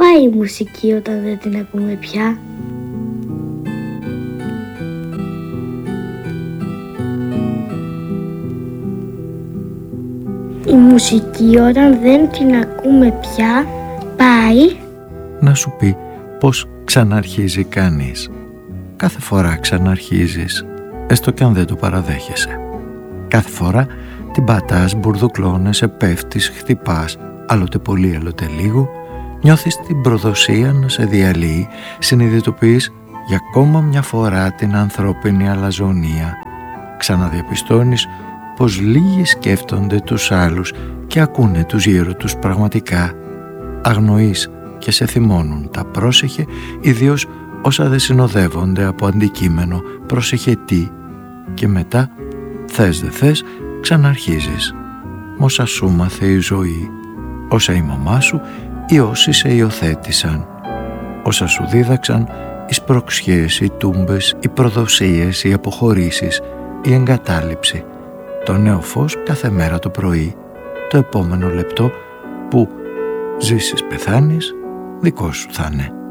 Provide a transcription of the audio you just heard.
πάει η μουσική όταν δεν την ακούμε πια? Η μουσική όταν δεν την ακούμε πια πάει να σου πει πως ξαναρχίζει κανείς. Κάθε φορά ξαναρχίζεις, έστω κι αν δεν το παραδέχεσαι. Κάθε φορά την πατάς, μπουρδουκλώνεσαι, πέφτεις, χτυπάς, άλλοτε πολύ, άλλοτε λίγο, νιώθεις την προδοσία να σε διαλύει, συνειδητοποιείς για ακόμα μια φορά την ανθρώπινη αλαζονία. Ξαναδιαπιστώνεις πως λίγοι σκέφτονται τους άλλους και ακούνε τους γύρω τους πραγματικά. Αγνοείς και σε θυμώνουν τα πρόσεχε, ιδίως όσα δεν συνοδεύονται από αντικείμενο προσεχετή, και μετά, θες δε θες, ξαναρχίζεις. Μ' όσα σου μάθε η ζωή, όσα η μαμά σου ή όσοι σε υιοθέτησαν, όσα σου δίδαξαν οι σπροξιές, οι τούμπες, οι προδοσίες, οι αποχωρήσεις, η εγκατάλειψη, το νέο φως κάθε μέρα το πρωί, το επόμενο λεπτό που ζήσεις πεθάνεις, δικό σου θα είναι.